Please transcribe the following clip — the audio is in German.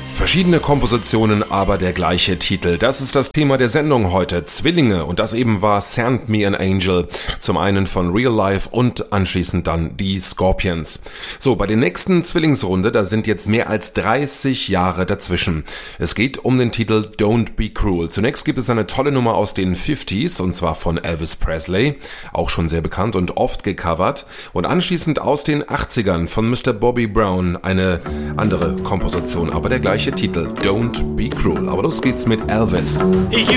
Verschiedene Kompositionen, aber der gleiche Titel. Das ist das Thema der Sendung heute. Zwillinge. Und das eben war Send Me an Angel. Zum einen von Real Life und anschließend dann die Scorpions. So, bei der nächsten Zwillingsrunde, da sind jetzt mehr als 30 Jahre dazwischen. Es geht um den Titel Don't Be Cruel. Zunächst gibt es eine tolle Nummer aus den 50s, und zwar von Elvis Presley. Auch schon sehr bekannt und oft gecovert. Und anschließend aus den 80ern von Mr. Bobby Brown. Eine andere Komposition, aber der gleiche Titel, Don't Be Cruel. Aber los geht's mit Elvis. He